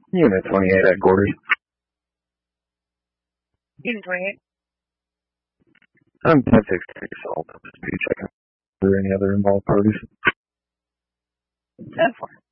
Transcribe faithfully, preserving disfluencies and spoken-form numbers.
Unit twenty-eight at Gordon. Unit twenty-eight. I'm ten six six, I'll just be checking. Are there any other involved parties? ten four.